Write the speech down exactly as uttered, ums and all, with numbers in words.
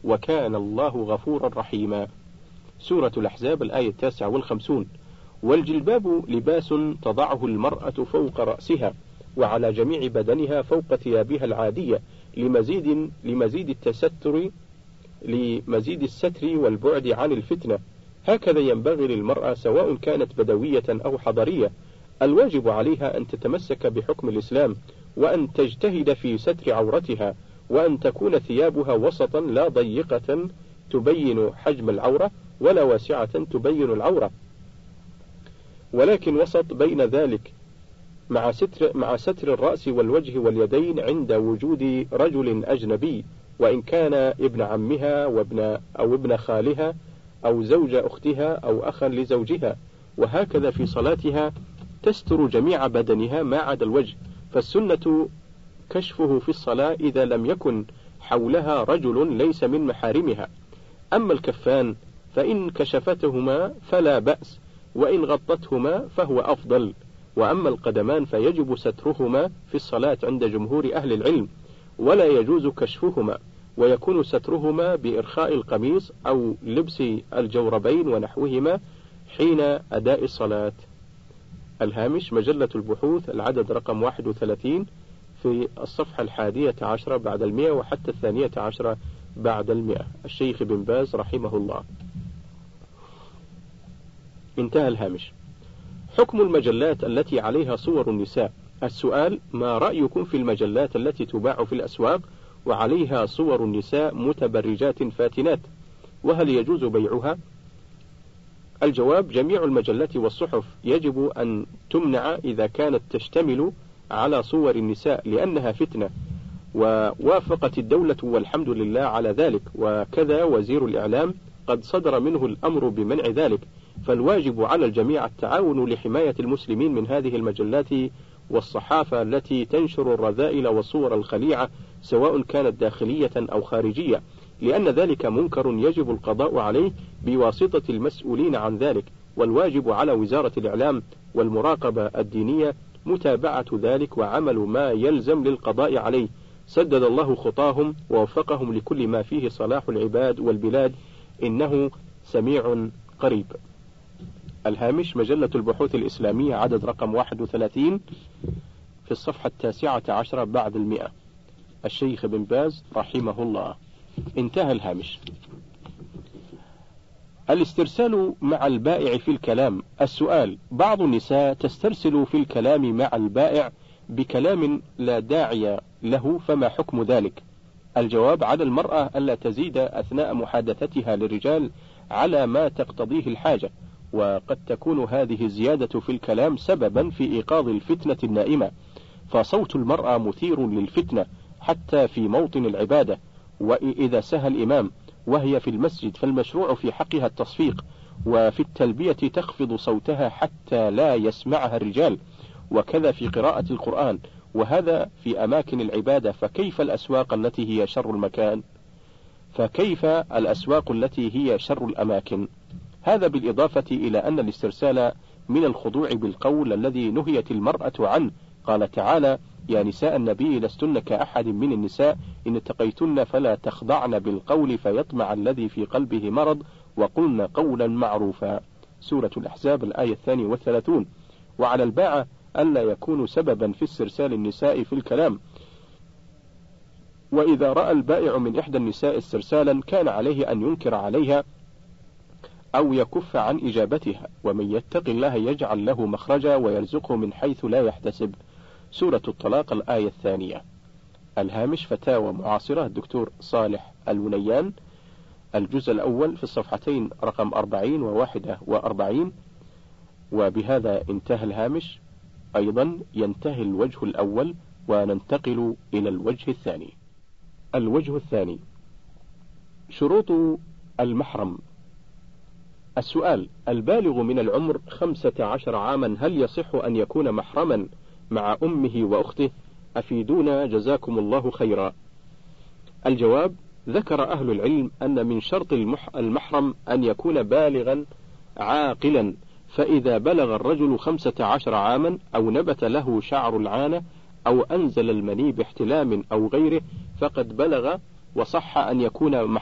وكان الله غفورا رحيما. سورة الأحزاب الآية التاسعة والخمسون. والجلباب لباس تضعه المرأة فوق رأسها وعلى جميع بدنها فوق ثيابها العادية لمزيد لمزيد التستر لمزيد الستر والبعد عن الفتنة. هكذا ينبغي للمرأة سواء كانت بدوية أو حضرية. الواجب عليها أن تتمسك بحكم الإسلام، وأن تجتهد في ستر عورتها، وأن تكون ثيابها وسطا لا ضيقة تبين حجم العورة ولا واسعة تبين العورة، ولكن وسط بين ذلك، مع ستر, مع ستر الرأس والوجه واليدين عند وجود رجل أجنبي، وإن كان ابن عمها وابن أو ابن خالها أو زوج أختها أو أخا لزوجها. وهكذا في صلاتها تستر جميع بدنها ما عدا الوجه، فالسنة كشفه في الصلاة إذا لم يكن حولها رجل ليس من محارمها. أما الكفان فإن كشفتهما فلا بأس، وإن غطتهما فهو أفضل. وأما القدمان فيجب سترهما في الصلاة عند جمهور أهل العلم، ولا يجوز كشفهما، ويكون سترهما بإرخاء القميص أو لبس الجوربين ونحوهما حين أداء الصلاة. الهامش مجلة البحوث العدد رقم واحد وثلاثين في الصفحة الحادية عشرة بعد المئة وحتى الثانية عشرة بعد المئة. الشيخ بن باز رحمه الله. انتهى الهامش. حكم المجلات التي عليها صور النساء. السؤال: ما رأيكم في المجلات التي تباع في الأسواق وعليها صور النساء متبرجات فاتنات، وهل يجوز بيعها؟ الجواب: جميع المجلات والصحف يجب أن تمنع إذا كانت تشتمل على صور النساء لأنها فتنة، ووافقت الدولة والحمد لله على ذلك، وكذا وزير الإعلام قد صدر منه الأمر بمنع ذلك، فالواجب على الجميع التعاون لحماية المسلمين من هذه المجلات والصحافة التي تنشر الرذائل والصور الخليعة سواء كانت داخلية أو خارجية، لأن ذلك منكر يجب القضاء عليه بواسطة المسؤولين عن ذلك، والواجب على وزارة الإعلام والمراقبة الدينية متابعة ذلك وعمل ما يلزم للقضاء عليه. سدد الله خطاهم ووفقهم لكل ما فيه صلاح العباد والبلاد، إنه سميع قريب. الهامش مجلة البحوث الإسلامية عدد رقم واحد وثلاثين في الصفحة التاسعة عشرة بعد المئة. الشيخ بن باز رحمه الله. انتهى الهامش. الاسترسال مع البائع في الكلام. السؤال: بعض النساء تسترسل في الكلام مع البائع بكلام لا داعي له، فما حكم ذلك؟ الجواب: على المرأة ألا تزيد أثناء محادثتها للرجال على ما تقتضيه الحاجة، وقد تكون هذه الزيادة في الكلام سببا في إيقاظ الفتنة النائمة، فصوت المرأة مثير للفتنة حتى في موطن العبادة، وإذا سهى الإمام وهي في المسجد فالمشروع في حقها التصفيق، وفي التلبية تخفض صوتها حتى لا يسمعها الرجال، وكذا في قراءة القرآن، وهذا في أماكن العبادة، فكيف الأسواق التي هي شر المكان؟ فكيف الأسواق التي هي شر الأماكن؟ هذا بالإضافة إلى أن الاسترسال من الخضوع بالقول الذي نهيت المرأة عنه. قال تعالى: يا نساء النبي لستن كأحد من النساء إن اتقيتن فلا تخضعن بالقول فيطمع الذي في قلبه مرض وقلن قولا معروفا. سورة الأحزاب الآية الثانية والثلاثون. وعلى الباعة ألا يكون سببا في استرسال النساء في الكلام، وإذا رأى البائع من إحدى النساء استرسالا كان عليه أن ينكر عليها أو يكف عن إجابتها، ومن يتق الله يجعل له مخرجا ويرزقه من حيث لا يحتسب. سورة الطلاق الآية الثانية. الهامش فتاوى معاصرة الدكتور صالح الونيان، الجزء الأول في الصفحتين رقم أربعين وواحدة وأربعين. وبهذا انتهى الهامش. أيضا ينتهي الوجه الأول وننتقل إلى الوجه الثاني. الوجه الثاني: شروط المحرم. السؤال: البالغ من العمر خمسة عشر عاما هل يصح أن يكون محرما مع أمه وأخته؟ أفيدونا جزاكم الله خيرا. الجواب: ذكر أهل العلم أن من شرط المحرم أن يكون بالغا عاقلا، فإذا بلغ الرجل خمسة عشر عاما أو نبت له شعر العانة أو أنزل المني باحتلام أو غيره فقد بلغ، وصح أن يكون محرما